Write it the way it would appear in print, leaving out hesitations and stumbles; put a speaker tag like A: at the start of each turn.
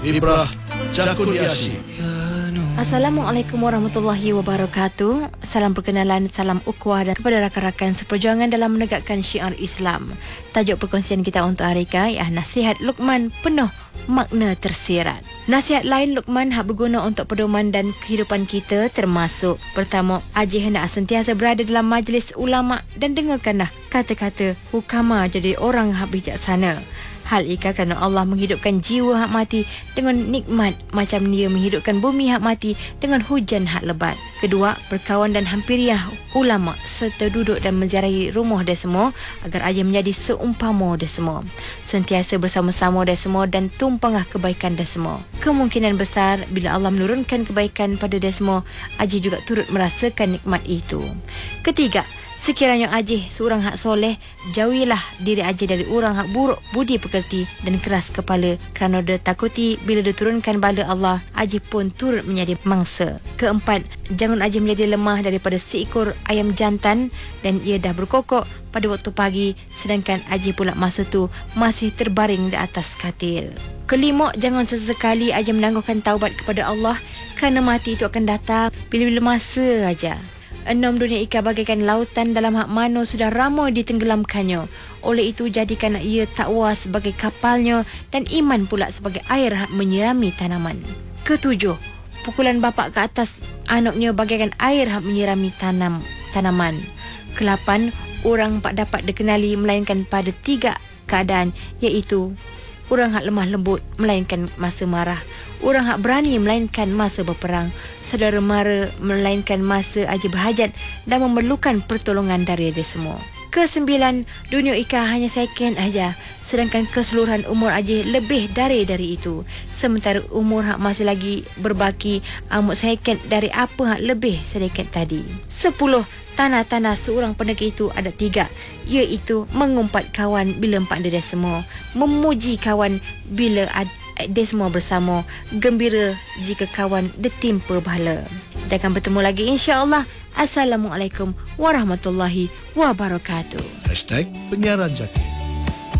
A: Ibrah Cakudiasi.
B: Assalamualaikum warahmatullahi wabarakatuh. Salam perkenalan, salam ukhuwah dan kepada rakan-rakan seperjuangan dalam menegakkan syiar Islam. Tajuk perkongsian kita untuk hari ini ialah nasihat Luqman penuh makna tersirat. Nasihat lain Luqman hak berguna untuk pedoman dan kehidupan kita termasuk: pertama, Haji hendak sentiasa berada dalam majlis ulama dan dengarkanlah kata-kata hukama jadi orang hak bijaksana. Hal ika kerana Allah menghidupkan jiwa hak mati dengan nikmat macam dia menghidupkan bumi hak mati dengan hujan hak lebat. Kedua, berkawan dan hampiriah ulama serta duduk dan menziarahi rumah dia semua agar aja menjadi seumpama dia semua. Sentiasa bersama-sama dia semua dan tumpanglah kebaikan dia semua. Kemungkinan besar bila Allah menurunkan kebaikan pada dia semua, aja juga turut merasakan nikmat itu. Ketiga, sekiranya Ajih seorang hak soleh, jauhilah diri Ajih dari orang hak buruk budi pekerti dan keras kepala, kerana dia takuti bila diturunkan bala Allah, Ajih pun turut menjadi mangsa. Keempat, jangan Ajih menjadi lemah daripada seekor ayam jantan dan ia dah berkokok pada waktu pagi, sedangkan Ajih pula masa tu masih terbaring di atas katil. Kelima, jangan sesekali Ajih menangguhkan taubat kepada Allah, kerana mati itu akan datang bila-bila masa aja. Enam, dunia ika bagaikan lautan dalam hak mana sudah ramai ditenggelamkannya. Oleh itu jadikan ia takwa sebagai kapalnya dan iman pula sebagai air hak menyirami tanaman. Ketujuh, pukulan bapa ke atas anaknya bagaikan air hak menyirami tanaman. Kelapan, orang tak dapat dikenali melainkan pada tiga keadaan, iaitu orang hak lemah lembut melainkan masa marah, orang hak berani melainkan masa berperang, saudara mara melainkan masa aja berhajat dan memerlukan pertolongan dari dia semua. Kesembilan, dunia ika hanya second aja, sedangkan keseluruhan umur aja lebih dari itu. Sementara umur hak masih lagi berbaki amat second dari apa hak lebih sedikit tadi. 10, tanda-tanda seorang pendekar itu ada 3, iaitu mengumpat kawan bila empat dia semua, memuji kawan bila dia semua bersama, gembira jika kawan ditimpa bahala. Kita akan bertemu lagi insya-Allah. Assalamualaikum warahmatullahi wabarakatuh.
A: #Penyiaran Jaki.